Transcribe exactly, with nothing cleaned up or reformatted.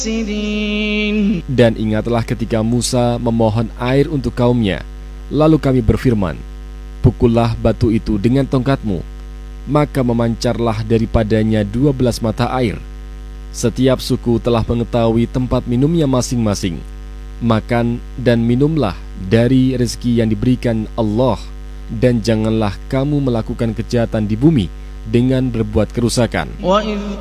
Dan ingatlah ketika Musa memohon air untuk kaumnya, lalu kami berfirman, pukullah batu itu dengan tongkatmu, maka memancarlah daripadanya dua belas mata air. Setiap suku telah mengetahui tempat minumnya masing-masing. Makan dan minumlah dari rezeki yang diberikan Allah, dan janganlah kamu melakukan kejahatan di bumi dengan berbuat kerusakan.